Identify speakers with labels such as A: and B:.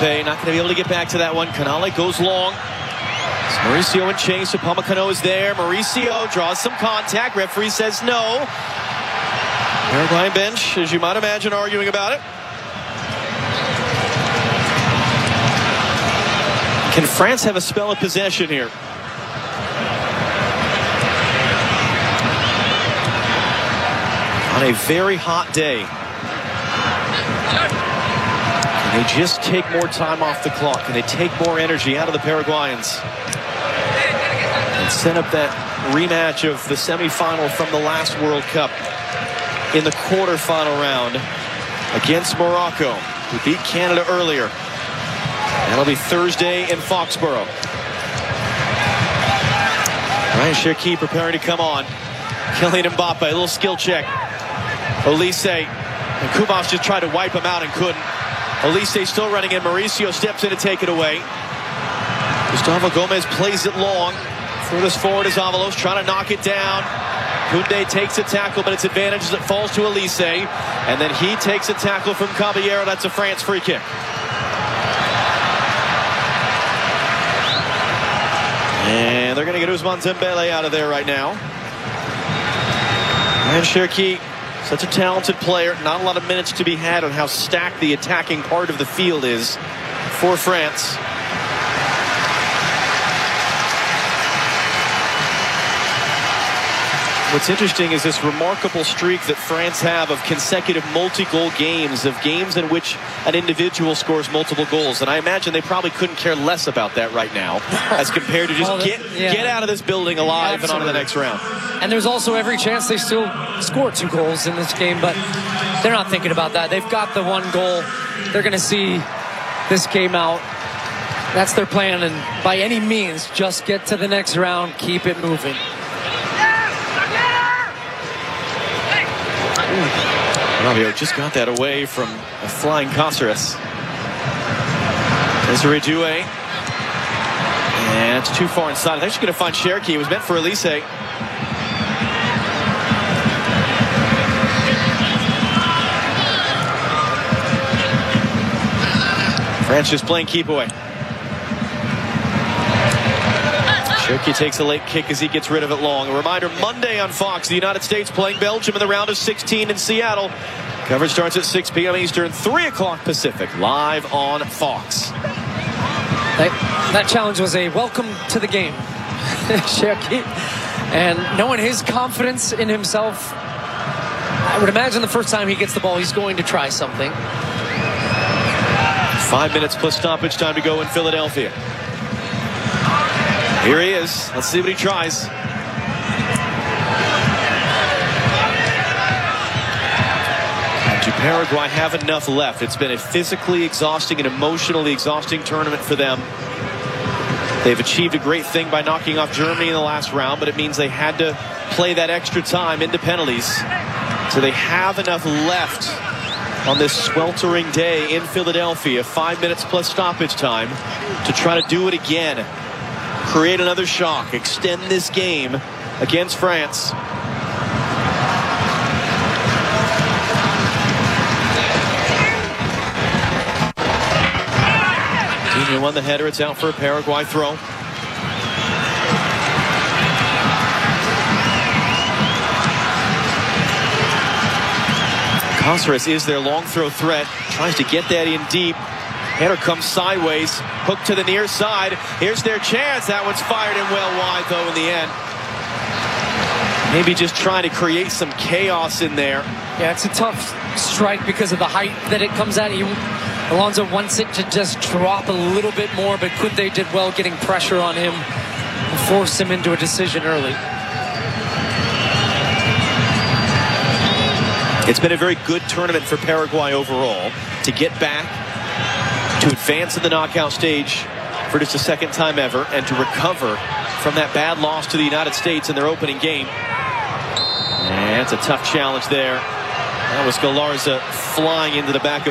A: Mbappe not going to be able to get back to that one. Canale goes long. It's Mauricio in chase. Upamecano is there. Mauricio draws some contact. Referee says no. Paraguayan bench, as you might imagine, arguing about it. Can France have a spell of possession here? On a very hot day. Can they just take more time off the clock? Can they take more energy out of the Paraguayans? And set up that rematch of the semifinal from the last World Cup in the quarterfinal round against Morocco, who beat Canada earlier. That'll be Thursday in Foxborough. Ryan Cherki preparing to come on. Kylian Mbappe, a little skill check. Olise, and Kubas just tried to wipe him out and couldn't. Olise still running in. Mauricio steps in to take it away. Gustavo Gomez plays it long. Furthest forward is Avalos trying to knock it down. Koundé takes a tackle, but it's advantage as it falls to Olise. And then he takes a tackle from Caballero. That's a France free kick. And they're going to get Ousmane Dembele out of there right now. And Cherki, such a talented player. Not a lot of minutes to be had on how stacked the attacking part of the field is for France. What's interesting is this remarkable streak that France have of consecutive multi-goal games, of games in which an individual scores multiple goals. And I imagine they probably couldn't care less about that right now as compared to just get out of this building alive and on to the next round.
B: And there's also every chance they still score 2 goals in this game, but they're not thinking about that. They've got the 1 goal. They're going to see this game out. That's their plan, and by any means, just get to the next round, keep it moving.
A: Rabio just got that away from a flying Cáceres. Desiree Doué. And it's too far inside. I think she's going to find Cherki. It was meant for Olise. France just playing keep away. Cherki takes a late kick as he gets rid of it long. A reminder, Monday on Fox, the United States playing Belgium in the round of 16 in Seattle. Coverage starts at 6 p.m. Eastern, 3 o'clock Pacific, live on Fox.
B: That challenge was a welcome to the game. Cherki. And knowing his confidence in himself, I would imagine the first time he gets the ball, he's going to try something.
A: 5 minutes plus stoppage time to go in Philadelphia. Here he is. Let's see what he tries. Do Paraguay have enough left? It's been a physically exhausting and emotionally exhausting tournament for them. They've achieved a great thing by knocking off Germany in the last round, but it means they had to play that extra time into penalties. So they have enough left on this sweltering day in Philadelphia. 5 minutes plus stoppage time to try to do it again. Create another shock, extend this game against France. Coutinho won the header. It's out for a Paraguay throw. Cáceres is their long throw threat. Tries to get that in deep. Header comes sideways, hook to the near side. Here's their chance. That one's fired in well wide, though, in the end. Maybe just trying to create some chaos in there.
B: Yeah, it's a tough strike because of the height that it comes at. Alonso wants it to just drop a little bit more, but Koundé did well getting pressure on him and force him into a decision early.
A: It's been a very good tournament for Paraguay overall. To get back, to advance in the knockout stage for just the 2nd time ever, and to recover from that bad loss to the United States in their opening game. And it's a tough challenge there. That was Galarza flying into the back of